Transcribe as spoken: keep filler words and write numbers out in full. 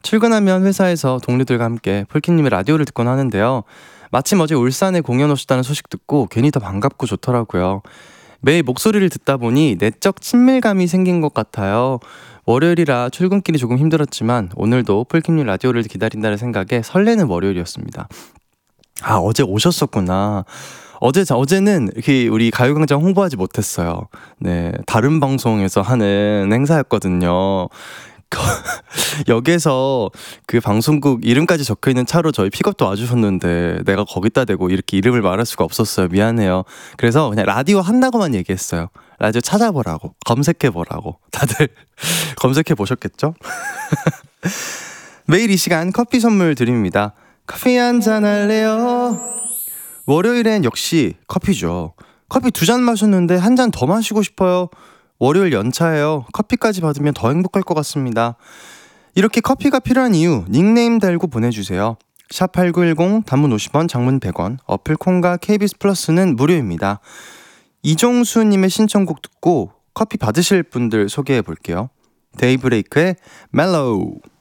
출근하면 회사에서 동료들과 함께 폴킴님의 라디오를 듣곤 하는데요. 마침 어제 울산에 공연 오셨다는 소식 듣고 괜히 더 반갑고 좋더라고요. 매일 목소리를 듣다 보니 내적 친밀감이 생긴 것 같아요. 월요일이라 출근길이 조금 힘들었지만 오늘도 폴킴님 라디오를 기다린다는 생각에 설레는 월요일이었습니다. 아, 어제 오셨었구나. 어제, 어제는 이렇게 우리 가요광장 홍보하지 못했어요. 네, 다른 방송에서 하는 행사였거든요. 역에서 그 방송국 이름까지 적혀있는 차로 저희 픽업도 와주셨는데 내가 거기다 대고 이렇게 이름을 말할 수가 없었어요. 미안해요. 그래서 그냥 라디오 한다고만 얘기했어요. 라디오 찾아보라고, 검색해보라고. 다들 검색해보셨겠죠? 매일 이 시간 커피 선물 드립니다. 커피 한잔 할래요? 월요일엔 역시 커피죠. 커피 두 잔 마셨는데 한 잔 더 마시고 싶어요. 월요일 연차예요. 커피까지 받으면 더 행복할 것 같습니다. 이렇게 커피가 필요한 이유 닉네임 달고 보내주세요. 샵팔구일공 단문 오십 원, 장문 백 원, 어플 콩과 케이비에스 플러스는 무료입니다. 이종수님의 신청곡 듣고 커피 받으실 분들 소개해 볼게요. 데이브레이크의 멜로우.